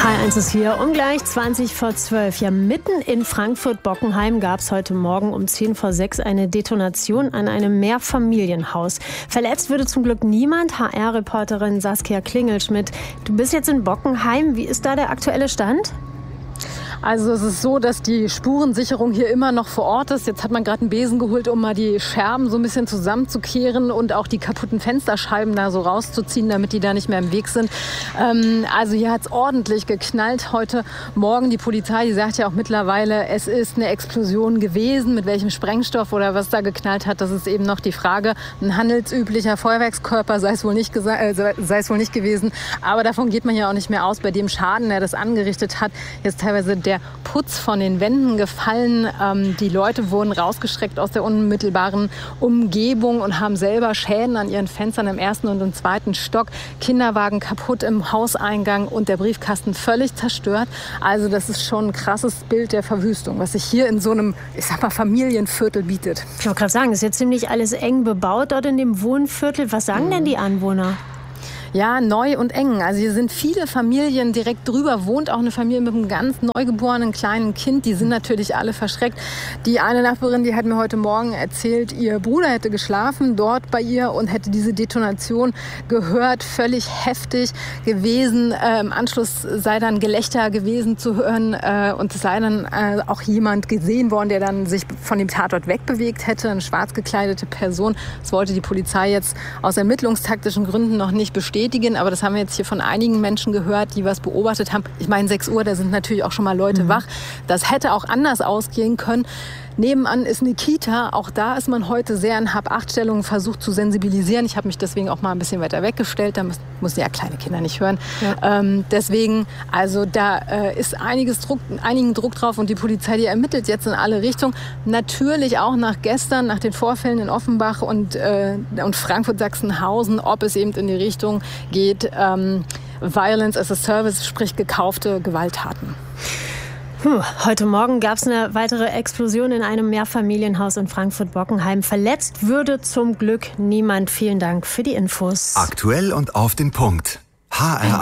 H1 ist hier um gleich 20 vor 12. Ja, mitten in Frankfurt-Bockenheim gab es heute Morgen um 10 vor 6 eine Detonation an einem Mehrfamilienhaus. Verletzt wurde zum Glück niemand. HR-Reporterin Saskia Klingelschmidt, du bist jetzt in Bockenheim. Wie ist da der aktuelle Stand? Also es ist so, dass die Spurensicherung hier immer noch vor Ort ist. Jetzt hat man gerade einen Besen geholt, um mal die Scherben so ein bisschen zusammenzukehren und auch die kaputten Fensterscheiben da so rauszuziehen, damit die da nicht mehr im Weg sind. Also hier hat es ordentlich geknallt heute Morgen. Die Polizei, die sagt ja auch mittlerweile, es ist eine Explosion gewesen. Mit welchem Sprengstoff oder was da geknallt hat, das ist eben noch die Frage. Ein handelsüblicher Feuerwerkskörper sei es wohl nicht gewesen. Aber davon geht man ja auch nicht mehr aus. Bei dem Schaden, der das angerichtet hat, jetzt teilweise der Putz von den Wänden gefallen. Die Leute wurden rausgestreckt aus der unmittelbaren Umgebung und haben selber Schäden an ihren Fenstern im 1. und im 2. Stock. Kinderwagen kaputt im Hauseingang und der Briefkasten völlig zerstört. Also das ist schon ein krasses Bild der Verwüstung, was sich hier in so einem, ich sag mal, Familienviertel bietet. Ich wollte gerade sagen, es ist jetzt ziemlich alles eng bebaut dort in dem Wohnviertel. Was sagen denn die Anwohner? Ja, neu und eng. Also hier sind viele Familien direkt drüber, wohnt auch eine Familie mit einem ganz neugeborenen kleinen Kind. Die sind natürlich alle verschreckt. Die eine Nachbarin, die hat mir heute Morgen erzählt, ihr Bruder hätte geschlafen dort bei ihr und hätte diese Detonation gehört. Völlig heftig gewesen. Im Anschluss sei dann Gelächter gewesen zu hören und es sei dann auch jemand gesehen worden, der dann sich von dem Tatort wegbewegt hätte. Eine schwarz gekleidete Person. Das wollte die Polizei jetzt aus ermittlungstaktischen Gründen noch nicht bestätigen. Aber das haben wir jetzt hier von einigen Menschen gehört, die was beobachtet haben. Ich meine, 6 Uhr, da sind natürlich auch schon mal Leute wach. Das hätte auch anders ausgehen können. Nebenan ist eine Kita. Auch da ist man heute sehr in Hab-Acht-Stellungen versucht zu sensibilisieren. Ich habe mich deswegen auch mal ein bisschen weiter weggestellt. Da müssen ja kleine Kinder nicht hören. Ja. Deswegen, also da ist einigen Druck drauf. Und die Polizei, die ermittelt jetzt in alle Richtungen. Natürlich auch nach gestern, nach den Vorfällen in Offenbach und Frankfurt-Sachsenhausen, ob es eben in die Richtung geht, Violence as a Service, sprich gekaufte Gewalttaten. Heute Morgen gab es eine weitere Explosion in einem Mehrfamilienhaus in Frankfurt-Bockenheim. Verletzt würde zum Glück niemand. Vielen Dank für die Infos. Aktuell und auf den Punkt. HR